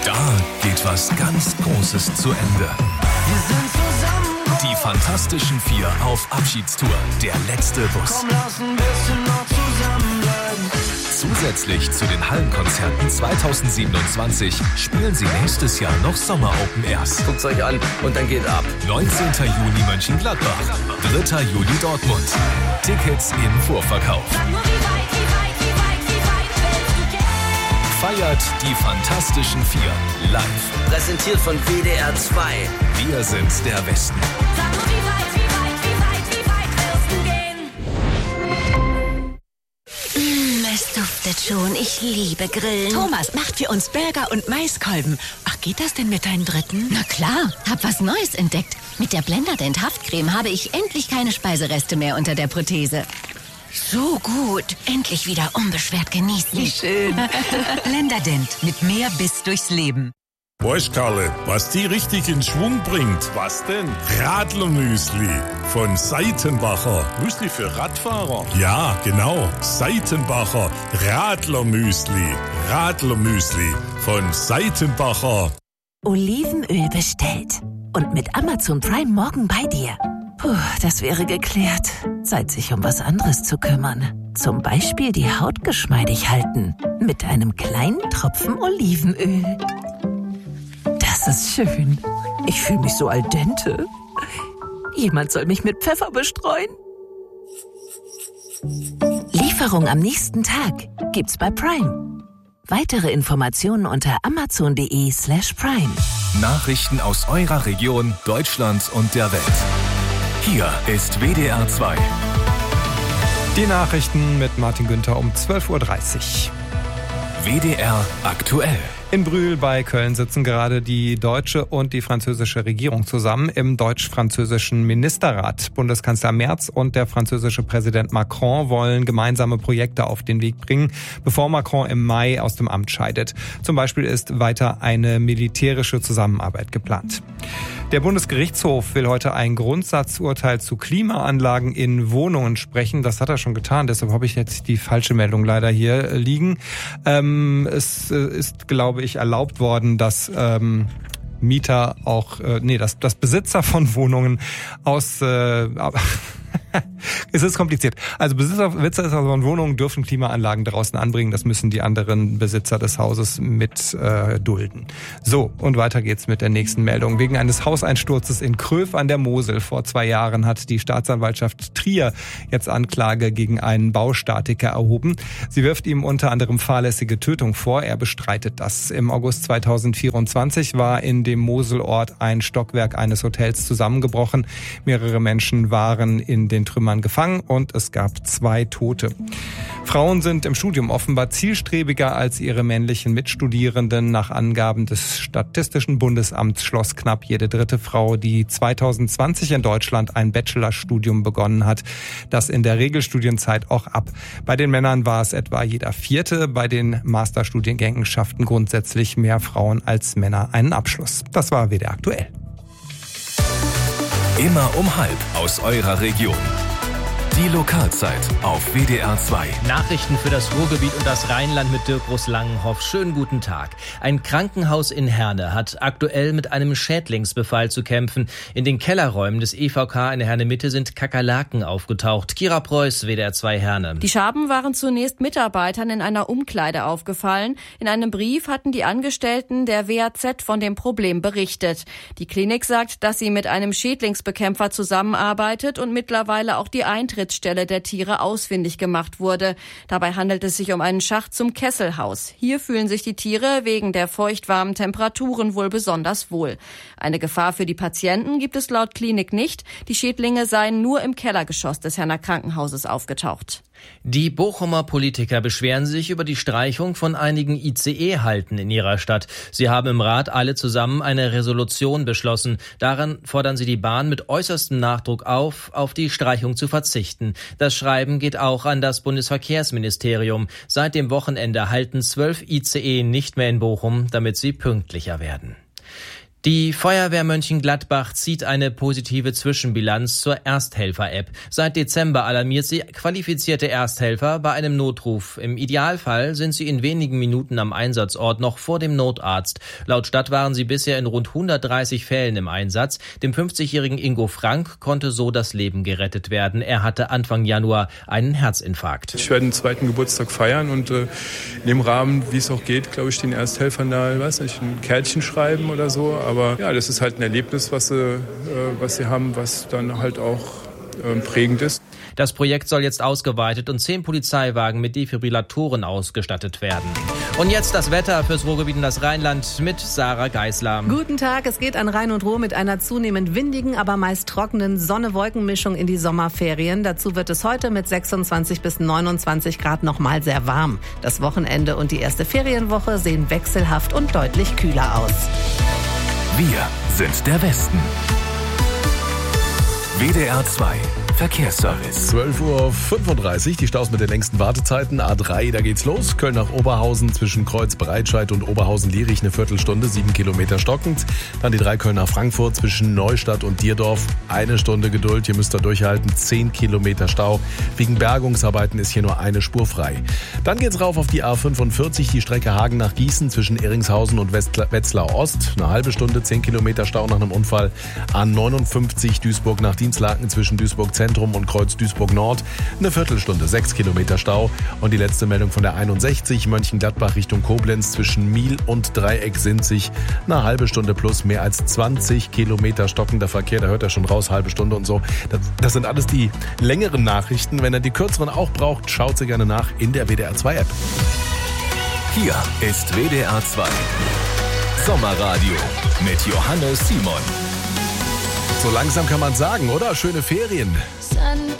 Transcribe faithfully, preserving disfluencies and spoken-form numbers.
Da geht was ganz Großes zu Ende. Wir sind zusammen. Die Fantastischen Vier auf Abschiedstour. Der letzte Bus. Komm, lass ein bisschen noch zusammenbleiben. Zusätzlich zu den Hallenkonzerten zweitausendsiebenundzwanzig spielen sie nächstes Jahr noch Sommer-Open Airs. Guckt's euch an und dann geht ab. neunzehnten Juni Mönchengladbach, dritter Juli Dortmund. Tickets im Vorverkauf. Feiert die Fantastischen Vier live. Präsentiert von W D R zwei. Wir sind der Westen. Es duftet schon. Ich liebe Grillen. Thomas macht für uns Burger und Maiskolben. Ach, geht das denn mit deinen Dritten? Na klar, hab was Neues entdeckt. Mit der Blenderdent Haftcreme habe ich endlich keine Speisereste mehr unter der Prothese. So gut. Endlich wieder unbeschwert genießen. Wie schön. Blenderdent mit mehr Biss durchs Leben. Weißt, Karle, was die richtig in Schwung bringt? Was denn? Radlermüsli von Seitenbacher. Müsli für Radfahrer? Ja, genau. Seitenbacher Radlermüsli. Radlermüsli von Seitenbacher. Olivenöl bestellt. Und mit Amazon Prime morgen bei dir. Puh, das wäre geklärt. Zeit, sich um was anderes zu kümmern. Zum Beispiel die Haut geschmeidig halten. Mit einem kleinen Tropfen Olivenöl. Das ist schön. Ich fühle mich so al dente. Jemand soll mich mit Pfeffer bestreuen. Lieferung am nächsten Tag gibt's bei Prime. Weitere Informationen unter amazon.de slash prime. Nachrichten aus eurer Region, Deutschland und der Welt. Hier ist W D R zwei. Die Nachrichten mit Martin Günther um zwölf Uhr dreißig. W D R aktuell. In Brühl bei Köln sitzen gerade die deutsche und die französische Regierung zusammen im deutsch-französischen Ministerrat. Bundeskanzler Merz und der französische Präsident Macron wollen gemeinsame Projekte auf den Weg bringen, bevor Macron im Mai aus dem Amt scheidet. Zum Beispiel ist weiter eine militärische Zusammenarbeit geplant. Der Bundesgerichtshof will heute ein Grundsatzurteil zu Klimaanlagen in Wohnungen sprechen. Das hat er schon getan, deshalb habe ich jetzt die falsche Meldung leider hier liegen. Ähm, es ist, glaube ich, erlaubt worden, dass ähm, Mieter auch, äh, nee, dass, dass Besitzer von Wohnungen aus... Äh, es ist kompliziert. Also Besitzer, Besitzer von Wohnungen dürfen Klimaanlagen draußen anbringen. Das müssen die anderen Besitzer des Hauses mit äh, dulden. So, und weiter geht's mit der nächsten Meldung. Wegen eines Hauseinsturzes in Kröv an der Mosel vor zwei Jahren hat die Staatsanwaltschaft Trier jetzt Anklage gegen einen Baustatiker erhoben. Sie wirft ihm unter anderem fahrlässige Tötung vor. Er bestreitet das. Im August zweitausendvierundzwanzig war in dem Moselort ein Stockwerk eines Hotels zusammengebrochen. Mehrere Menschen waren in den Trümmern gefangen und es gab zwei Tote. Frauen sind im Studium offenbar zielstrebiger als ihre männlichen Mitstudierenden. Nach Angaben des Statistischen Bundesamts schloss knapp jede dritte Frau, die zweitausendzwanzig in Deutschland ein Bachelorstudium begonnen hat, das in der Regelstudienzeit auch ab. Bei den Männern war es etwa jeder vierte. Bei den Masterstudiengängen schafften grundsätzlich mehr Frauen als Männer einen Abschluss. Das war W D R aktuell. Immer um halb aus eurer Region. Die Lokalzeit auf W D R zwei. Nachrichten für das Ruhrgebiet und das Rheinland mit Dirk Groß-Langenhoff. Schönen guten Tag. Ein Krankenhaus in Herne hat aktuell mit einem Schädlingsbefall zu kämpfen. In den Kellerräumen des E V K in Herne-Mitte sind Kakerlaken aufgetaucht. Kira Preuß, W D R zwei Herne. Die Schaben waren zunächst Mitarbeitern in einer Umkleide aufgefallen. In einem Brief hatten die Angestellten der W A Z von dem Problem berichtet. Die Klinik sagt, dass sie mit einem Schädlingsbekämpfer zusammenarbeitet und mittlerweile auch die Eintrittsstelle der Tiere ausfindig gemacht wurde. Dabei handelt es sich um einen Schacht zum Kesselhaus. Hier fühlen sich die Tiere wegen der feuchtwarmen Temperaturen wohl besonders wohl. Eine Gefahr für die Patienten gibt es laut Klinik nicht. Die Schädlinge seien nur im Kellergeschoss des Herner Krankenhauses aufgetaucht. Die Bochumer Politiker beschweren sich über die Streichung von einigen I C E-Halten in ihrer Stadt. Sie haben im Rat alle zusammen eine Resolution beschlossen. Daran fordern sie die Bahn mit äußerstem Nachdruck auf, auf die Streichung zu verzichten. Das Schreiben geht auch an das Bundesverkehrsministerium. Seit dem Wochenende halten zwölf I C E nicht mehr in Bochum, damit sie pünktlicher werden. Die Feuerwehr Mönchengladbach zieht eine positive Zwischenbilanz zur Ersthelfer-App. Seit Dezember alarmiert sie qualifizierte Ersthelfer bei einem Notruf. Im Idealfall sind sie in wenigen Minuten am Einsatzort noch vor dem Notarzt. Laut Stadt waren sie bisher in rund hundertdreißig Fällen im Einsatz. Dem fünfzigjährigen Ingo Frank konnte so das Leben gerettet werden. Er hatte Anfang Januar einen Herzinfarkt. Ich werde den zweiten Geburtstag feiern und äh, in dem Rahmen, wie es auch geht, glaube ich, den Ersthelfern da, weiß nicht, ein Kärtchen schreiben oder so. Aber ja, das ist halt ein Erlebnis, was sie, äh, was sie haben, was dann halt auch äh, prägend ist. Das Projekt soll jetzt ausgeweitet und zehn Polizeiwagen mit Defibrillatoren ausgestattet werden. Und jetzt das Wetter fürs Ruhrgebiet und das Rheinland mit Sarah Geisler. Guten Tag, es geht an Rhein und Ruhr mit einer zunehmend windigen, aber meist trockenen Sonne-Wolken-Mischung in die Sommerferien. Dazu wird es heute mit sechsundzwanzig bis neunundzwanzig Grad nochmal sehr warm. Das Wochenende und die erste Ferienwoche sehen wechselhaft und deutlich kühler aus. Wir sind der Westen. W D R zwei Verkehrsservice. zwölf Uhr fünfunddreißig, die Staus mit den längsten Wartezeiten. A drei, da geht's los. Köln nach Oberhausen zwischen Kreuz Breitscheid und Oberhausen-Lierich eine Viertelstunde, sieben Kilometer stockend. Dann die drei Köln nach Frankfurt zwischen Neustadt und Dierdorf. Eine Stunde Geduld, hier müsst ihr durchhalten. zehn Kilometer Stau. Wegen Bergungsarbeiten ist hier nur eine Spur frei. Dann geht's rauf auf die A fünfundvierzig, die Strecke Hagen nach Gießen zwischen Eringshausen und Wetzlar Ost. Eine halbe Stunde, zehn Kilometer Stau nach einem Unfall. A neunundfünfzig, Duisburg nach Dienstlaken zwischen Duisburg Zentrum und Kreuz Duisburg Nord. Eine Viertelstunde, sechs Kilometer Stau. Und die letzte Meldung von der einundsechzig, Mönchengladbach Richtung Koblenz zwischen Miel und Dreieck-Sinzig. Eine halbe Stunde plus mehr als zwanzig Kilometer stockender Verkehr. Da hört er schon raus, halbe Stunde und so. Das, das sind alles die längeren Nachrichten. Wenn er die kürzeren auch braucht, schaut sie gerne nach in der W D R zwei App. Hier ist W D R zwei Sommerradio mit Johannes Simon. So langsam kann man sagen, oder? Schöne Ferien. Sun